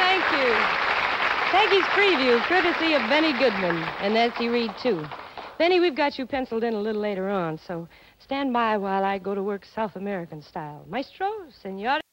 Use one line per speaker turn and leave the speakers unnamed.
Thank you. Peggy's Preview, courtesy of Benny Goodman and Nancy Reed, too. Benny, we've got you penciled in a little later on, so stand by while I go to work South American style. Maestro, senor.